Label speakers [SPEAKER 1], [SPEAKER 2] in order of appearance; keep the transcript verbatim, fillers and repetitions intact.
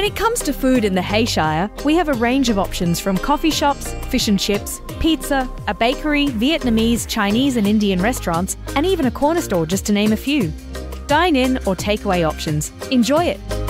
[SPEAKER 1] When it comes to food in the Hayshire, we have a range of options from coffee shops, fish and chips, pizza, a bakery, Vietnamese, Chinese and Indian restaurants, and even a corner store, just to name a few. Dine in or takeaway options. Enjoy it!